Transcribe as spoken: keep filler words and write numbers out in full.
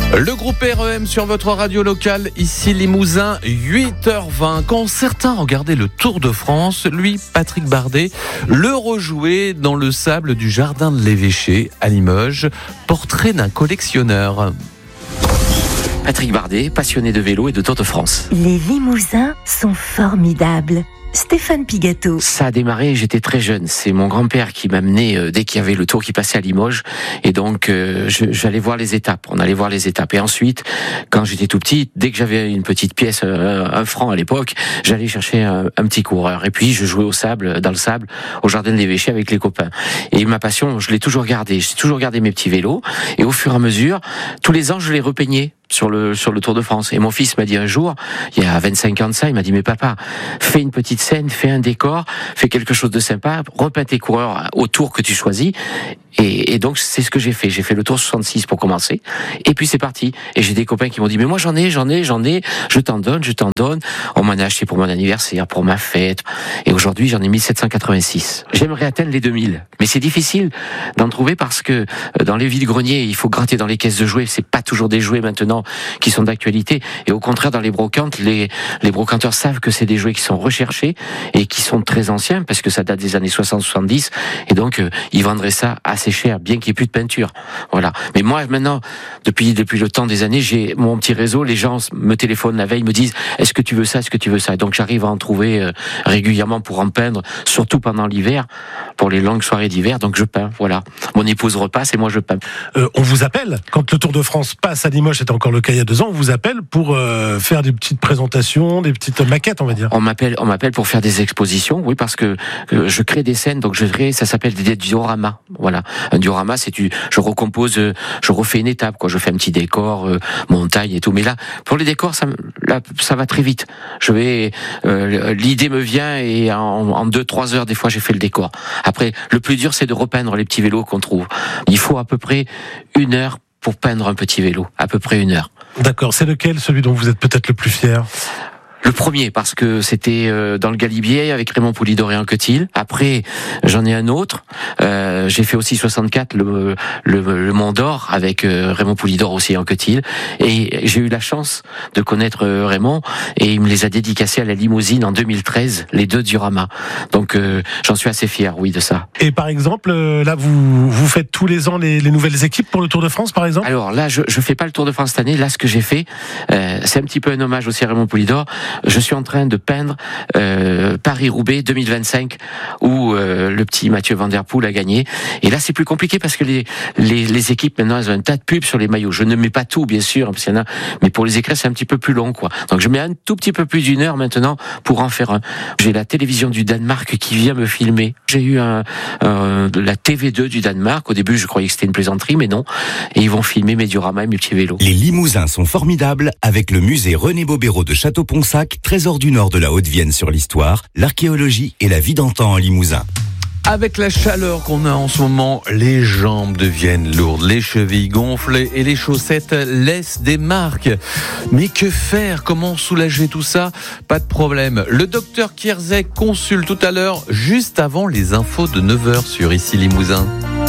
Le groupe R E M sur votre radio locale, ici Limousin, huit heures vingt. Quand certains regardaient le Tour de France, lui, Patrick Bardet, le rejouait dans le sable du jardin de l'Évêché à Limoges. Portrait d'un collectionneur. Patrick Bardet, passionné de vélo et de Tour de France. Les Limousins sont formidables. Stéphane Pigato. Ça a démarré, j'étais très jeune. C'est mon grand-père qui m'a mené euh, dès qu'il y avait le Tour qui passait à Limoges. Et donc, euh, je, j'allais voir les étapes. On allait voir les étapes. Et ensuite, quand j'étais tout petit, dès que j'avais une petite pièce, euh, un franc à l'époque, j'allais chercher un, un petit coureur. Et puis, je jouais au sable, dans le sable, au jardin de l'Évêché avec les copains. Et ma passion, je l'ai toujours gardée. J'ai toujours gardé mes petits vélos. Et au fur et à mesure, tous les ans, je les repeignais sur le sur le Tour de France. Et mon fils m'a dit un jour, il y a vingt-cinq ans de ça, il m'a dit mais papa, fais une petite scène, fais un décor, fais quelque chose de sympa, repeins tes coureurs au tour que tu choisis. Et, et donc c'est ce que j'ai fait. J'ai fait le Tour soixante-six pour commencer. Et puis c'est parti. Et j'ai des copains qui m'ont dit mais moi j'en ai, j'en ai, j'en ai, je t'en donne, je t'en donne. On m'en a acheté pour mon anniversaire, pour ma fête. Et aujourd'hui j'en ai mille sept cent quatre-vingt-six. J'aimerais atteindre les deux mille, mais c'est difficile d'en trouver parce que dans les vides-greniers il faut gratter dans les caisses de jouets. C'est pas toujours des jouets maintenant qui sont d'actualité, et au contraire dans les brocantes, les, les brocanteurs savent que c'est des jouets qui sont recherchés et qui sont très anciens parce que ça date des années soixante soixante-dix, et donc euh, ils vendraient ça assez cher, bien qu'il n'y ait plus de peinture. Voilà. Mais moi maintenant, depuis depuis le temps des années, j'ai mon petit réseau, les gens me téléphonent la veille, me disent est-ce que tu veux ça, est-ce que tu veux ça, et donc j'arrive à en trouver euh, régulièrement pour en peindre, surtout pendant l'hiver, pour les longues soirées d'hiver, donc je peins, voilà. Mon épouse repasse et moi je peins. Euh, on vous appelle, quand le Tour de France passe à Limoges, c'était encore le cas il y a deux ans, on vous appelle pour euh, faire des petites présentations, des petites maquettes, on va dire. On m'appelle, on m'appelle pour faire des expositions, oui, parce que euh, je crée des scènes, donc je crée, ça s'appelle des dioramas. Voilà, un diorama, c'est du, je recompose, euh, je refais une étape, quoi. Je fais un petit décor, euh, montagne et tout. Mais là, pour les décors, ça, là, ça va très vite. Je vais, euh, l'idée me vient et en, en deux, trois heures, des fois, j'ai fait le décor. Après, le plus dur, c'est de repeindre les petits vélos qu'on trouve. Il faut à peu près une heure pour peindre un petit vélo, à peu près une heure. D'accord, c'est lequel, celui dont vous êtes peut-être le plus fier ? Le premier, parce que c'était dans le Galibier avec Raymond Poulidor et Anquetil. Après, j'en ai un autre. Euh, j'ai fait aussi soixante-quatre, le, le, le Mont d'Or, avec Raymond Poulidor aussi et Anquetil. Et j'ai eu la chance de connaître Raymond, et il me les a dédicacés à la Limousine en deux mille treize, les deux dioramas. Donc euh, j'en suis assez fier, oui, de ça. Et par exemple, là, vous, vous faites tous les ans les, les nouvelles équipes pour le Tour de France, par exemple ? Alors là, je je fais pas le Tour de France cette année. Là, ce que j'ai fait, euh, c'est un petit peu un hommage aussi à Raymond Poulidor. Je suis en train de peindre euh, Paris-Roubaix deux mille vingt-cinq, où euh, le petit Mathieu Van Der Poel a gagné. Et là, c'est plus compliqué parce que les, les, les équipes, maintenant, elles ont un tas de pubs sur les maillots. Je ne mets pas tout, bien sûr, parce qu'il y en a, mais pour les écrire, c'est un petit peu plus long, quoi. Donc, je mets un tout petit peu plus d'une heure maintenant pour en faire un. J'ai la télévision du Danemark qui vient me filmer. J'ai eu un, un, la T V deux du Danemark. Au début, je croyais que c'était une plaisanterie, mais non. Et ils vont filmer mes dioramas et mes petits vélos. Les Limousins sont formidables avec le musée René Bobéro de Château-Ponsac, trésor du nord de la Haute-Vienne sur l'histoire, l'archéologie et la vie d'antan en Limousin. Avec la chaleur qu'on a en ce moment, les jambes deviennent lourdes, les chevilles gonflent et les chaussettes laissent des marques. Mais que faire ? Comment soulager tout ça ? Pas de problème. Le docteur Kierzek consulte tout à l'heure, juste avant les infos de neuf heures sur Ici Limousin.